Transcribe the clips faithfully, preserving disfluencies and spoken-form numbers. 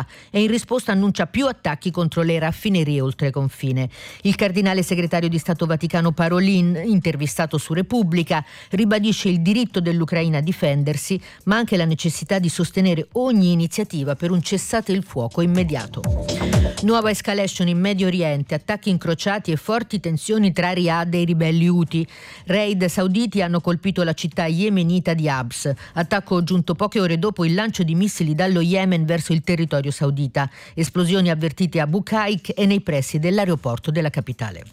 città e in risposta annuncia più attacchi contro le raffinerie oltre confine. Il cardinale segretario di Stato Vaticano Parolin, intervistato su Repubblica, ribadisce il diritto dell'Ucraina a difendersi, ma anche la necessità di sostenere ogni iniziativa per un cessate il fuoco immediato. Nuova escalation in Medio Oriente, attacchi incrociati e forti tensioni tra Riyadh e i ribelli Houthi. Raid sauditi hanno colpito la città yemenita di Abs, attacco giunto poche ore dopo il lancio di missili dallo Yemen verso il territorio saudita. Esplosioni avvertite a Bucaik e nei pressi dell'aeroporto della capitale.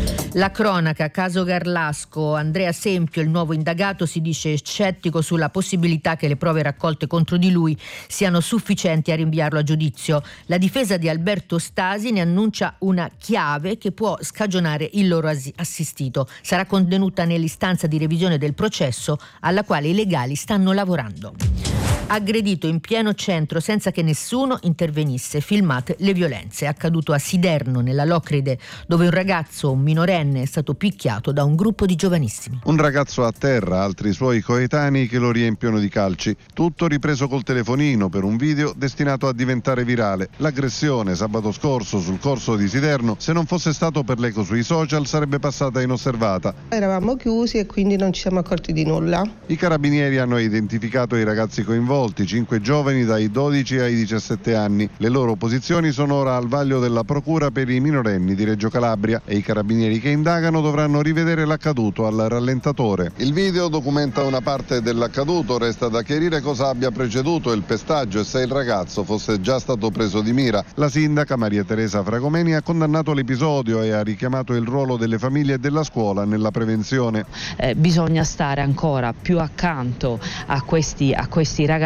La cronaca, caso Garlasco. Andrea Sempio, il nuovo indagato, si dice scettico sulla possibilità che le prove raccolte contro di lui siano sufficienti a rinviarlo a giudizio. La difesa di Alberto Stasi ne annuncia una chiave che può scagionare il loro assistito. Sarà contenuta nell'istanza di revisione del processo alla quale i legali stanno lavorando. Aggredito in pieno centro senza che nessuno intervenisse, filmate le violenze. È accaduto a Siderno, nella Locride, dove un ragazzo, un minorenne, è stato picchiato da un gruppo di giovanissimi. Un ragazzo a terra, altri suoi coetanei che lo riempiono di calci. Tutto ripreso col telefonino per un video destinato a diventare virale. L'aggressione sabato scorso sul corso di Siderno, se non fosse stato per l'eco sui social, sarebbe passata inosservata. Eravamo chiusi e quindi non ci siamo accorti di nulla. I carabinieri hanno identificato i ragazzi coinvolti, cinque giovani dai dodici ai diciassette anni. Le loro posizioni sono ora al vaglio della Procura per i minorenni di Reggio Calabria e i carabinieri che indagano dovranno rivedere l'accaduto al rallentatore. Il video documenta una parte dell'accaduto, resta da chiarire cosa abbia preceduto il pestaggio e se il ragazzo fosse già stato preso di mira. La sindaca Maria Teresa Fragomeni ha condannato l'episodio e ha richiamato il ruolo delle famiglie e della scuola nella prevenzione. Eh, bisogna stare ancora più accanto a questi, a questi ragazzi,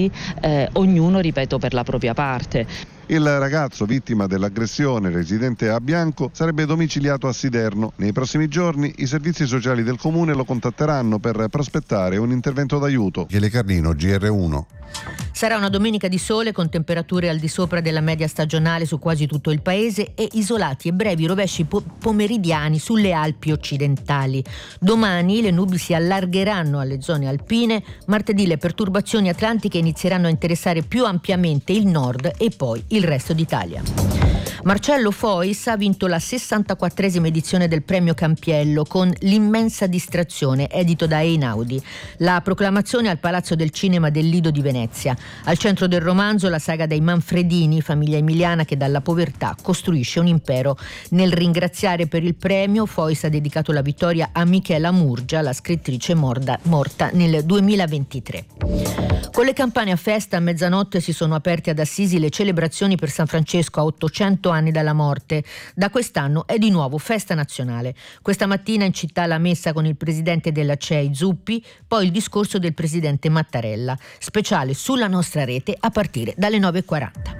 eh, ognuno, ripeto, per la propria parte. Il ragazzo vittima dell'aggressione, residente a Bianco, sarebbe domiciliato a Siderno. Nei prossimi giorni i servizi sociali del comune lo contatteranno per prospettare un intervento d'aiuto. Michele Carlino, G R uno. Sarà una domenica di sole con temperature al di sopra della media stagionale su quasi tutto il paese e isolati e brevi rovesci po- pomeridiani sulle Alpi occidentali. Domani le nubi si allargheranno alle zone alpine, martedì le perturbazioni atlantiche inizieranno a interessare più ampiamente il nord e poi il resto d'Italia. Marcello Fois ha vinto la sessantaquattresima edizione del premio Campiello con L'immensa distrazione, edito da Einaudi. La proclamazione al Palazzo del Cinema del Lido di Venezia. Al centro del romanzo la saga dei Manfredini, famiglia emiliana che dalla povertà costruisce un impero. Nel ringraziare per il premio, Fois ha dedicato la vittoria a Michela Murgia, la scrittrice morda, morta nel duemilaventitré. Con le campane a festa, a mezzanotte si sono aperte ad Assisi le celebrazioni per San Francesco a ottocento anni dalla morte. Da quest'anno è di nuovo festa nazionale. Questa mattina in città la messa con il presidente della C E I Zuppi, poi il discorso del presidente Mattarella. Speciale sulla nostra rete a partire dalle nove e quaranta.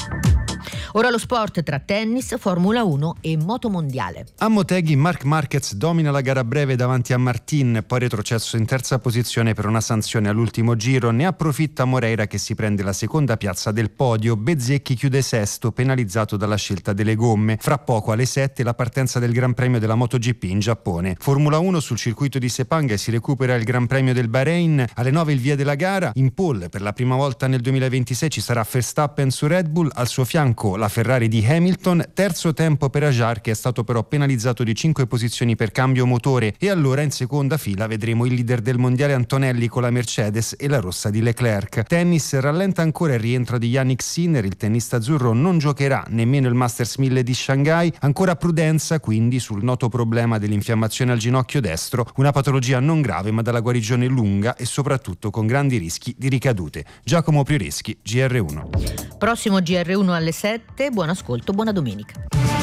Ora lo sport tra tennis, Formula uno e motomondiale. A Motegi Marc Marquez domina la gara breve davanti a Martin, poi retrocesso in terza posizione per una sanzione all'ultimo giro. Ne approfitta Moreira che si prende la seconda piazza del podio. Bezzecchi chiude sesto, penalizzato dalla scelta delle gomme. Fra poco alle sette la partenza del Gran Premio della MotoGP in Giappone. Formula uno sul circuito di Sepang, si recupera il Gran Premio del Bahrain. Alle nove il via della gara. In pole per la prima volta nel duemilaventisei ci sarà Verstappen su Red Bull, al suo fianco la Ferrari di Hamilton. Terzo tempo per Ajar, che è stato però penalizzato di cinque posizioni per cambio motore, e allora in seconda fila vedremo il leader del mondiale Antonelli con la Mercedes e la rossa di Leclerc. Tennis, rallenta ancora il rientro di Yannick Sinner, il tennista azzurro non giocherà nemmeno il Masters mille di Shanghai. Ancora prudenza quindi sul noto problema dell'infiammazione al ginocchio destro, una patologia non grave ma dalla guarigione lunga e soprattutto con grandi rischi di ricadute. Giacomo Prioreschi, G R uno. Prossimo G R uno alle sette. Buon ascolto, buona domenica.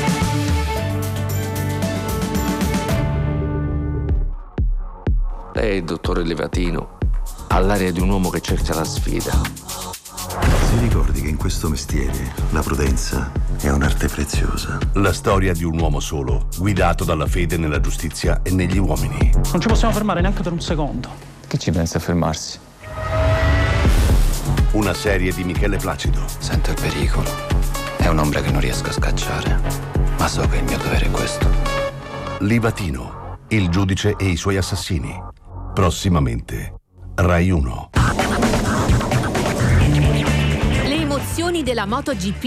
Lei, dottore Livatino, ha l'aria di un uomo che cerca la sfida. Si ricordi che in questo mestiere la prudenza è un'arte preziosa. La storia di un uomo solo, guidato dalla fede nella giustizia e negli uomini. Non ci possiamo fermare neanche per un secondo. Che ci pensa a fermarsi? Una serie di Michele Placido. Sento il pericolo. È un'ombra che non riesco a scacciare, ma so che il mio dovere è questo. Livatino, il giudice e i suoi assassini. Prossimamente, Rai uno. Le emozioni della MotoGP